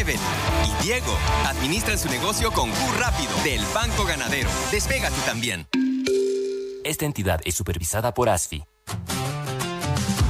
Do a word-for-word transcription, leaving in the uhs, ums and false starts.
Evelyn y Diego administran su negocio con Q Rápido del Banco Ganadero. Despega tú también. Esta entidad es supervisada por A S F I.